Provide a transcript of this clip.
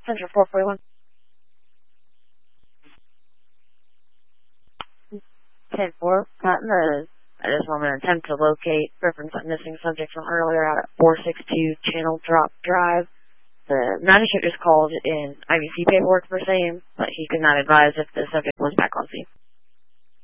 Central 441. 10-4, Cotton Rose. At this moment, attempt to locate reference on missing subject from earlier out at 462 Channel Drop Drive. The magistrate just called in IVC paperwork for same, but he could not advise if the subject was back on scene.